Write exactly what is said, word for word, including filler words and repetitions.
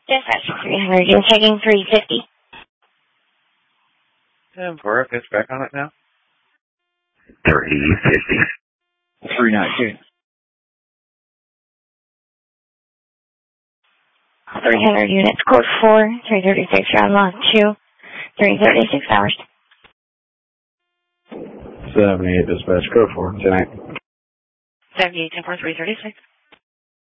Dispatch three hundred, you're taking three fifty. ten four, it's back on it now. three fifty. three nineteen. three hundred units, code four, three thirty-six, round lot two, three thirty-six hours. seventy-eight dispatch, code four, ten eight. seventy-eight, ten four, three thirty-six.